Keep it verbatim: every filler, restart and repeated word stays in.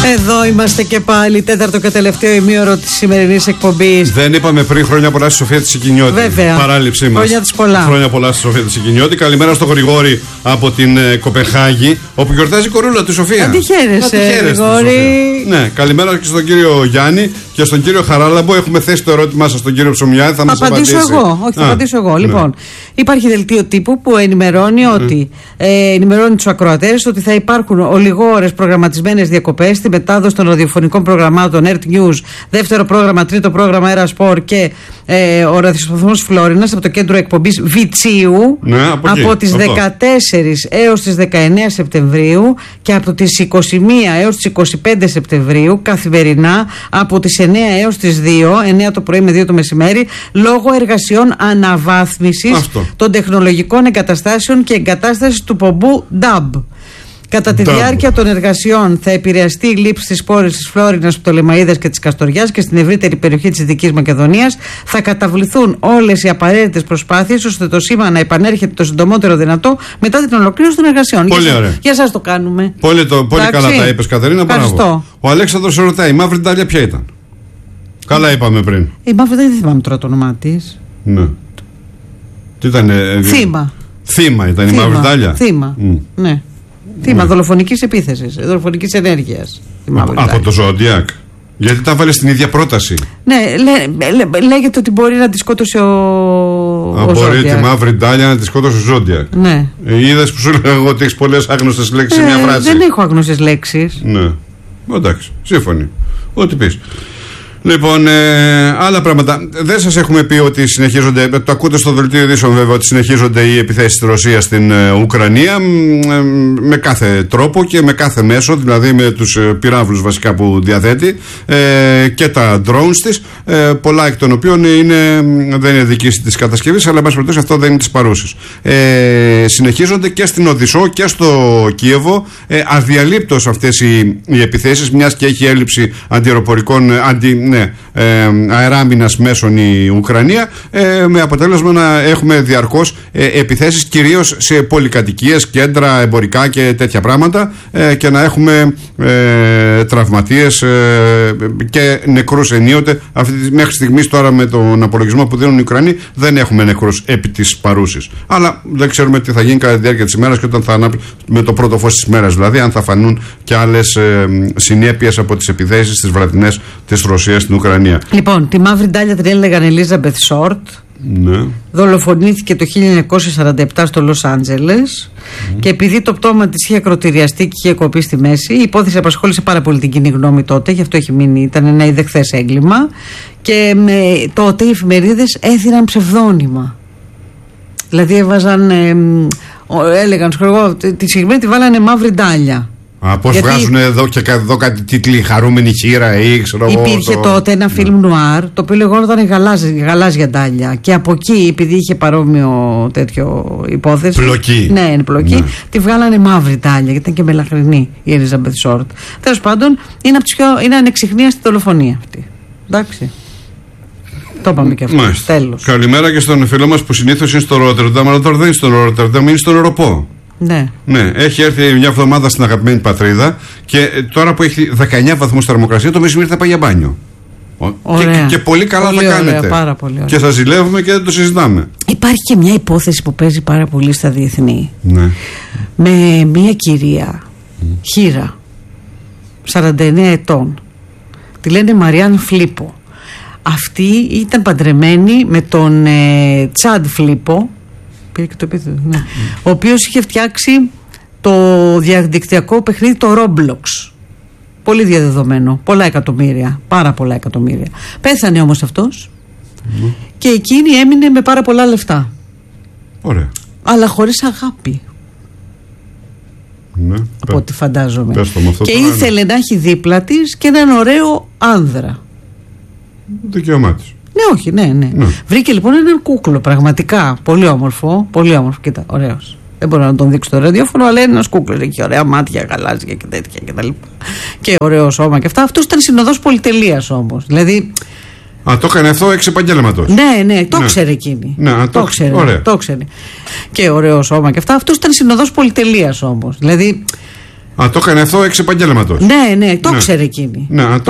Εδώ είμαστε και πάλι, τέταρτο και τελευταίο ημίωρο της σημερινής εκπομπής. Δεν είπαμε πριν χρόνια πολλά στη Σοφία της Σικινιώτη. Βέβαια. Παράληψή μας. Χρόνια της πολλά. Χρόνια πολλά στη Σοφία της Σικινιώτη. Καλημέρα στον Γρηγόρη από την ε, Κοπενχάγη, όπου γιορτάζει η κορούλα του Σοφία. Αντιχαίρεσαι, Γρηγόρη. Ναι, καλημέρα και στον κύριο Γιάννη και στον κύριο Χαράλαμπο. Έχουμε θέσει το ερώτημά σας στον κύριο Ψωμιάδη. Θα μας απαντήσω απαντήσει. εγώ. Όχι, θα Α, απαντήσω εγώ. ναι. Λοιπόν, υπάρχει δελτίο τύπου που ενημερώνει mm. ότι ε, ενημερώνει τους ακροατές ότι θα υπάρχουν ολιγόρες προγραμματισμένες διακοπές στη μετάδοση των ραδιοφωνικών προγραμμάτων Earth News, δεύτερο πρόγραμμα, τρίτο πρόγραμμα Aera Sport και ε, ο ραδιοσταθμός Φλόρινας από το κέντρο εκπομπής Βιτσίου ναι, από, από τις δεκατέσσερις έως τις δεκαεννέα Σεπτεμβρίου και από τις είκοσι μία έως τις είκοσι πέντε Σεπτεμβρίου καθημερινά από τις εννέα έως τις δύο, εννέα το πρωί με δύο το μεσημέρι, λόγω εργασιών αναβάθμισης Αυτό. των τεχνολογικών εγκαταστάσεων και εγκατάστασης του πομπού νταμπ. Κατά τη διάρκεια των εργασιών θα επηρεαστεί η λήψη της πόλης της Φλόρινας, Πτολεμαΐδας και της Καστοριάς και στην ευρύτερη περιοχή της Δυτικής Μακεδονίας. Θα καταβληθούν όλες οι απαραίτητες προσπάθειες ώστε το σήμα να επανέρχεται το συντομότερο δυνατό μετά την ολοκλήρωση των εργασιών. Πολύ για, ωραία. Για σας το κάνουμε. Πολύ, το, πολύ καλά τα είπες, Κατερίνα. Μπράβο. Ο Αλέξανδρος σε ρωτάει, η Μαύρη Ντάλια ποια ήταν? Καλά είπαμε πριν. Η Μαύρη δεν θυμάμαι τώρα το όνομά της. Ναι. Τι ήταν? Ε, Θύμα. Θύμα ήταν Θύμα. η Μαύρη Ντάλια. Θύμα. Mm. Ναι. Θύμα ναι. δολοφονικής επίθεσης, δολοφονικής ενέργειας. Από, από το Zodiac. Γιατί τα βάλε στην ίδια πρόταση. Ναι, λέ, λέ, λέγεται ότι μπορεί να τη σκότωσε ο, ο Μπορεί Zodiac. Τη Μαύρη Ντάλια να τη σκότωσε ο Zodiac. Ναι. Ε, είδες που σου λέγω ότι έχεις πολλές άγνωστες λέξεις ε, σε μια φράση. Δεν έχω άγνωστες λέξεις. Ναι. Εντάξει, σύμφωνοι. Ό,τι πεις. Λοιπόν, ε, άλλα πράγματα. Δεν σας έχουμε πει ότι συνεχίζονται, το ακούτε στο δελτίο ειδήσεων βέβαια, ότι συνεχίζονται οι επιθέσεις της Ρωσίας στην ε, Ουκρανία ε, με κάθε τρόπο και με κάθε μέσο, δηλαδή με τους ε, πυράβλους βασικά που διαθέτει ε, και τα drones της, ε, πολλά εκ των οποίων είναι, δεν είναι δική της κατασκευής, αλλά εν πάση περιπτώσει αυτό δεν είναι της παρούσης. Ε, συνεχίζονται και στην Οδυσσό και στο Κίεβο ε, αδιαλείπτως αυτές οι, οι επιθέσεις, μιας και έχει έλλειψη αντιαεροπορικών αντι, Ναι, ε, αεράμινας μέσων η Ουκρανία, ε, με αποτέλεσμα να έχουμε διαρκώς ε, επιθέσεις κυρίως σε πολυκατοικίες, κέντρα εμπορικά και τέτοια πράγματα ε, και να έχουμε ε, τραυματίες ε, και νεκρούς ενίοτε. Αυτή, μέχρι στιγμής τώρα με τον απολογισμό που δίνουν οι Ουκρανοί δεν έχουμε νεκρούς επί της παρούσης. Αλλά δεν ξέρουμε τι θα γίνει κατά τη διάρκεια της ημέρας και όταν θα ανάπτυ, με το πρώτο φως της ημέρας, δηλαδή αν θα φανούν και άλλες ε, συνέπειες από τις επιθέσεις τις βραδινές της Ρωσίας στην Ουκρανία. Λοιπόν, τη Μαύρη Ντάλια την έλεγαν Ελίζαμπεθ Σόρτ. Ναι. Δολοφονήθηκε το χίλια εννιακόσια σαράντα επτά στο Λος Άντζελες mm. και επειδή το πτώμα της είχε ακροτηριαστεί και είχε κοπεί στη μέση, η υπόθεση απασχόλησε πάρα πολύ την κοινή γνώμη τότε, γι' αυτό έχει μείνει, ήταν ένα ιδεχθές έγκλημα και με, τότε οι εφημερίδες έθιναν ψευδόνυμα. Δηλαδή έβαζαν, ε, έλεγαν, εγώ, τη συγκεκριμένη τη βάλανε Μαύρη Ντάλια. Α, πώς γιατί βγάζουν εδώ και εδώ κάτι τίτλοι, χαρούμενη χείρα ή ξέρω εγώ. Υπήρχε το... τότε ένα φιλμ νουάρ το οποίο λεγόταν γαλάζια, γαλάζια Ντάλια και από εκεί, επειδή είχε παρόμοιο τέτοιο υπόθεση, πλοκή. Ναι, είναι πλοκή, ναι. Τη βγάλανε Μαύρη Ντάλια γιατί ήταν και μελαχρινή η Ελίζαμπεθ Σόρτ. Τέλος πάντων, είναι, πιο, είναι ανεξιχνία στη δολοφονία αυτή. Εντάξει. Το είπαμε και αυτό. Τέλος. Καλημέρα και στον φίλο μας που συνήθως είναι στο Ρότερνταμ, αλλά τώρα δεν είναι στο Ρότερνταμ, είναι στον Οροπό. Ναι. Ναι, έχει έρθει μια εβδομάδα στην αγαπημένη πατρίδα και τώρα που έχει δεκαεννέα βαθμούς θερμοκρασία το μεσημέρι θα πάει για μπάνιο. Και, και πολύ καλά πολύ θα ωραία, κάνετε. Πάρα πολύ ωραία. Και σας ζηλεύουμε και δεν το συζητάμε. Υπάρχει και μια υπόθεση που παίζει πάρα πολύ στα διεθνή. Ναι. Με μια κυρία mm. χήρα σαράντα εννέα ετών. Τη λένε Μαριάν Φλίπο. Αυτή ήταν παντρεμένη με τον ε, Τσάντ Φλίπο. Και το επίθετο, ναι. Mm. Ο οποίος είχε φτιάξει το διαδικτυακό παιχνίδι το Roblox. Πολύ διαδεδομένο, πολλά εκατομμύρια, πάρα πολλά εκατομμύρια. Πέθανε όμως αυτός mm. και εκείνη έμεινε με πάρα πολλά λεφτά. Ωραία. Αλλά χωρίς αγάπη. Ναι, από ό,τι φαντάζομαι. Και τώρα, ήθελε ναι. να έχει δίπλα της και έναν ωραίο άνδρα. Δικαίωμά της. Ναι, όχι, ναι, ναι, ναι. Βρήκε λοιπόν έναν κούκλο, πραγματικά. Πολύ όμορφο, πολύ όμορφο. Κοίτα, ωραίος. Δεν μπορώ να τον δείξω στο ραδιόφωνο, αλλά είναι ένας κούκλος. Έχει ωραία μάτια, γαλάζια και τέτοια και τα λοιπά. Και ωραίο σώμα και αυτά. Αυτός ήταν συνοδός πολυτελείας όμως. Δηλαδή. Α, το έκανε αυτό εξ επαγγέλματος. Ναι, ναι, το ναι. ξέρε εκείνη. Ναι, το, το ξέρε. Ωραία. Το ξέρε. Και ωραίο σώμα και αυτά. Αυτός ήταν συνοδός πολυτελείας όμως. Δηλαδή. Α, το έκανε αυτό εξ επαγγέλματος. Ναι, ναι, το Ναι. ξέρει εκείνη. Ναι, το